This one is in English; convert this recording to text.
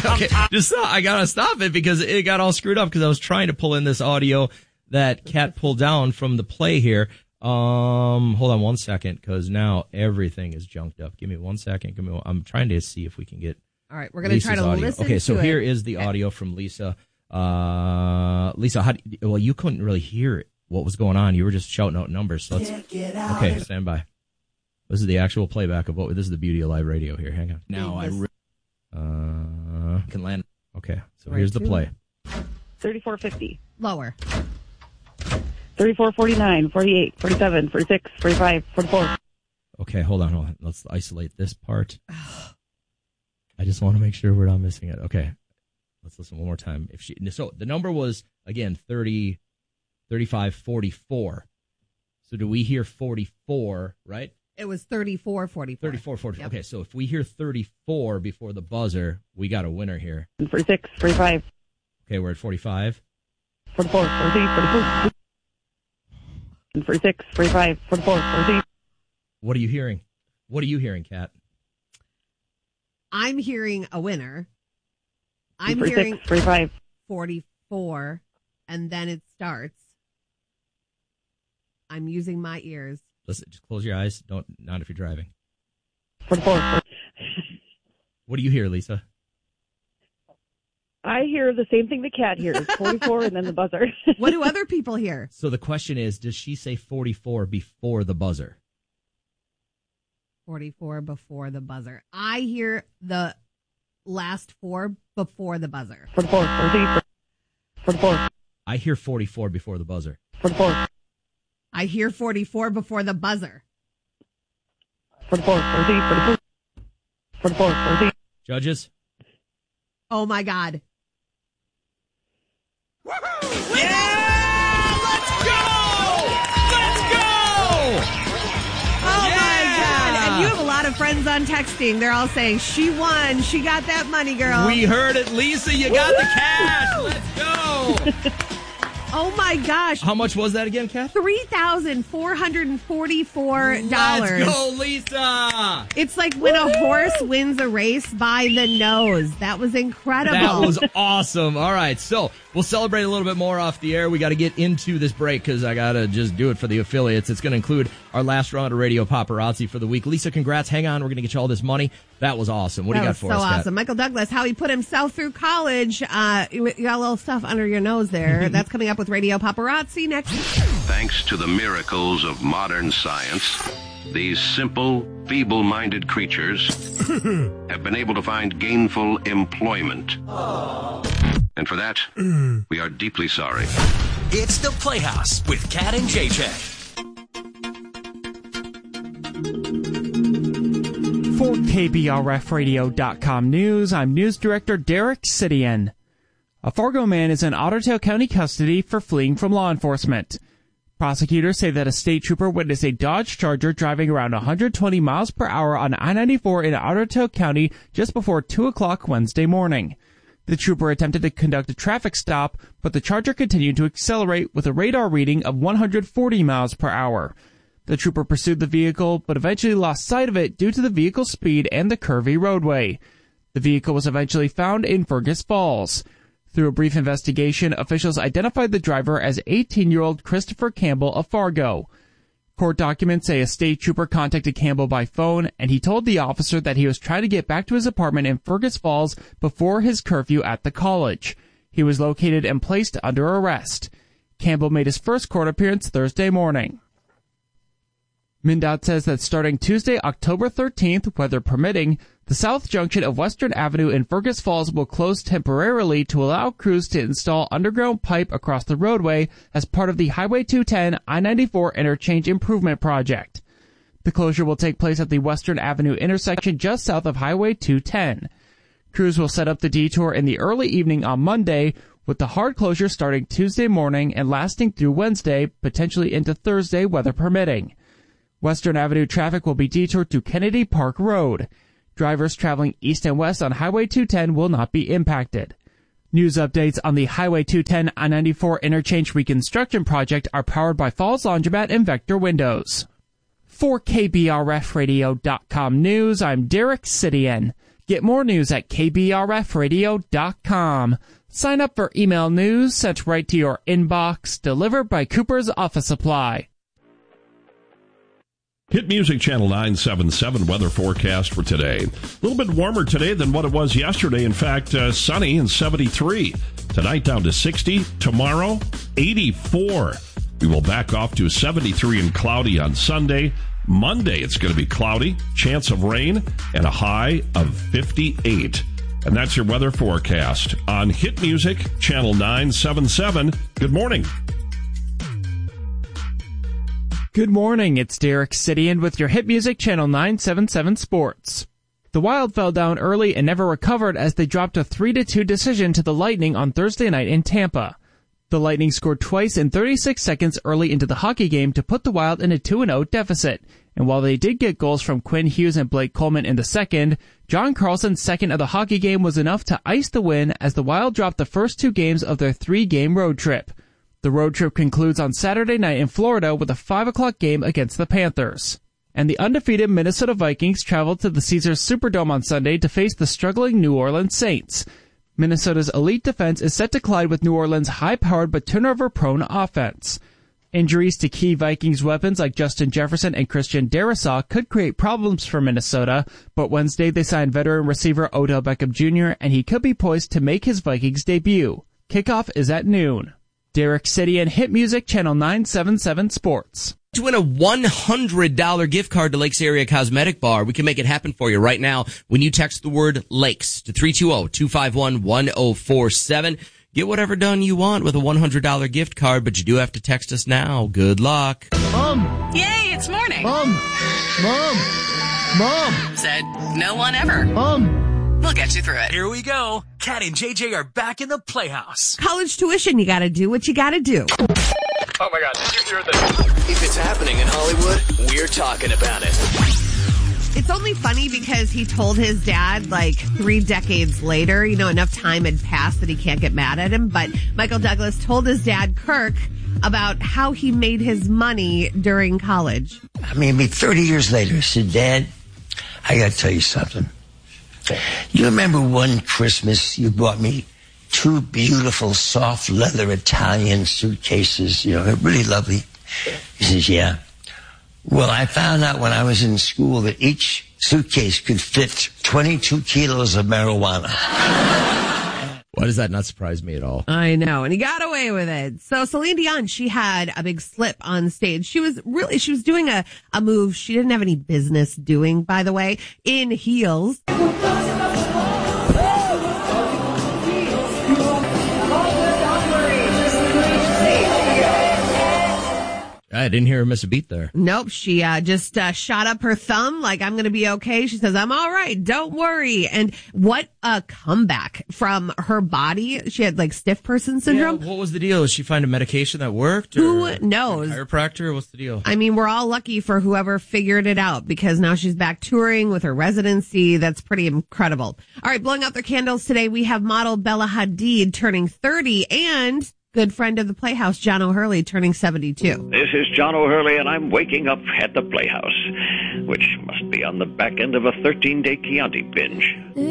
Okay, I gotta stop it because it got all screwed up because I was trying to pull in this audio that Kat pulled down from the play here. Hold on 1 second because now everything is junked up. Give me 1 second. I'm trying to see if we can get. All right, we're going to try to audio. listen. Okay, so to here it. is the audio from Lisa. Lisa, you couldn't really hear what was going on. You were just shouting out numbers. So okay, stand by. This is the actual playback of this is the beauty of live radio here. Hang on. Now can land. Okay, so here's the play. 3450. Lower. 34, 49, 48, 47, 46, 45, 44. Okay, hold on. Let's isolate this part. I just want to make sure we're not missing it. Okay, let's listen one more time. So the number was, again, 30, 35, 44. So do we hear 44, right? It was 34, 44. 34, 44. Yep. Okay, so if we hear 34 before the buzzer, we got a winner here. 46, 45. Okay, we're at 45. 44, 43, 44. 46, 45, 44, 43. What are you hearing? What are you hearing, Kat? I'm hearing a winner. I'm 46, hearing 45. 44, and then it starts. I'm using my ears. Listen, just close your eyes. Not if you're driving. 44. What do you hear, Lisa? I hear the same thing the cat hears, 44 and then the buzzer. What do other people hear? So the question is, does she say 44 before the buzzer? 44 before the buzzer. I hear the last four before the buzzer. 44, 44. I hear 44 before the buzzer. 44. I hear 44 before the buzzer. 44, 44. 44, 44. Judges? Oh, my God. Woohoo! Yeah! Let's go! Let's go! Oh, my God. And you have a lot of friends on texting. They're all saying, she won. She got that money, girl. We heard it, Lisa. You got the cash. Let's go. Oh, my gosh. How much was that again, Kath? $3,444. Let's go, Lisa. It's like when a horse wins a race by the nose. That was incredible. That was awesome. All right, so we'll celebrate a little bit more off the air. We got to get into this break because I got to just do it for the affiliates. It's going to include our last round of Radio Paparazzi for the week. Lisa, congrats. Hang on. We're going to get you all this money. That was awesome. What do you got for us, Kat? So awesome. Michael Douglas, how he put himself through college. You got a little stuff under your nose there. That's coming up with Radio Paparazzi next. Thanks to the miracles of modern science, these simple, feeble-minded creatures have been able to find gainful employment. And for that, we are deeply sorry. It's the Playhouse with Kat and JJ. For KBRFradio.com News, I'm News Director Derek Sidian. A Fargo man is in Otter County custody for fleeing from law enforcement. Prosecutors say that a state trooper witnessed a Dodge Charger driving around 120 miles per hour on I-94 in Otter County just before 2 o'clock Wednesday morning. The trooper attempted to conduct a traffic stop, but the Charger continued to accelerate with a radar reading of 140 miles per hour. The trooper pursued the vehicle, but eventually lost sight of it due to the vehicle's speed and the curvy roadway. The vehicle was eventually found in Fergus Falls. Through a brief investigation, officials identified the driver as 18-year-old Christopher Campbell of Fargo. Court documents say a state trooper contacted Campbell by phone, and he told the officer that he was trying to get back to his apartment in Fergus Falls before his curfew at the college. He was located and placed under arrest. Campbell made his first court appearance Thursday morning. MnDOT says that starting Tuesday, October 13th, weather permitting, the south junction of Western Avenue in Fergus Falls will close temporarily to allow crews to install underground pipe across the roadway as part of the Highway 210 I-94 interchange improvement project. The closure will take place at the Western Avenue intersection just south of Highway 210. Crews will set up the detour in the early evening on Monday, with the hard closure starting Tuesday morning and lasting through Wednesday, potentially into Thursday, weather permitting. Western Avenue traffic will be detoured to Kennedy Park Road. Drivers traveling east and west on Highway 210 will not be impacted. News updates on the Highway 210 I-94 interchange reconstruction project are powered by Falls Laundromat and Vector Windows. For KBRFradio.com News, I'm Derek Sidian. Get more news at kbrfradio.com. Sign up for email news sent right to your inbox, delivered by Cooper's Office Supply. Hit Music Channel 977 weather forecast for today. A little bit warmer today than what it was yesterday. In fact, sunny and 73. Tonight down to 60. Tomorrow, 84. We will back off to 73 and cloudy on Sunday. Monday, it's going to be cloudy, chance of rain, and a high of 58. And that's your weather forecast on Hit Music Channel 977. Good morning. Good morning, it's Derek Sidian with your Hit Music Channel 977 Sports. The Wild fell down early and never recovered as they dropped a 3-2 decision to the Lightning on Thursday night in Tampa. The Lightning scored twice in 36 seconds early into the hockey game to put the Wild in a 2-0 deficit. And while they did get goals from Quinn Hughes and Blake Coleman in the second, John Carlson's second of the hockey game was enough to ice the win as the Wild dropped the first 2 games of their 3-game road trip. The road trip concludes on Saturday night in Florida with a 5 o'clock game against the Panthers. And the undefeated Minnesota Vikings traveled to the Caesars Superdome on Sunday to face the struggling New Orleans Saints. Minnesota's elite defense is set to collide with New Orleans' high-powered but turnover-prone offense. Injuries to key Vikings weapons like Justin Jefferson and Christian Darrisaw could create problems for Minnesota, but Wednesday they signed veteran receiver Odell Beckham Jr., and he could be poised to make his Vikings debut. Kickoff is at noon. Derek Sidian, Hit Music, Channel 977 Sports. To win a $100 gift card to Lakes Area Cosmetic Bar, we can make it happen for you right now when you text the word Lakes to 320-251-1047. Get whatever done you want with a $100 gift card, but you do have to text us now. Good luck. Mom! Yay, it's morning. Mom! Mom! Mom! Said no one ever. Mom! We'll get you through it. Here we go. Cat and JJ are back in the Playhouse. College tuition, you gotta do what you gotta do. Oh my God, did you hear this? If it's happening in Hollywood, we're talking about it. It's only funny because he told his dad, 3 decades later, enough time had passed that he can't get mad at him. But Michael Douglas told his dad, Kirk, about how he made his money during college. I mean, 30 years later, I said, Dad, I gotta tell you something. You remember one Christmas you bought me 2 beautiful soft leather Italian suitcases, really lovely. He says, yeah. Well, I found out when I was in school that each suitcase could fit 22 kilos of marijuana. Why does that not surprise me at all? I know, and he got away with it. So Celine Dion, she had a big slip on stage. She was doing a move she didn't have any business doing, by the way, in heels. I didn't hear her miss a beat there. Nope. She just shot up her thumb like, I'm going to be okay. She says, I'm all right. Don't worry. And what a comeback from her body. She had stiff person syndrome. Yeah, what was the deal? Did she find a medication that worked? Who knows? A chiropractor? What's the deal? I mean, we're all lucky for whoever figured it out because now she's back touring with her residency. That's pretty incredible. All right. Blowing out their candles today. We have model Bella Hadid turning 30 and good friend of the Playhouse, John O'Hurley, turning 72. This is John O'Hurley, and I'm waking up at the Playhouse, which must be on the back end of a 13-day Chianti binge.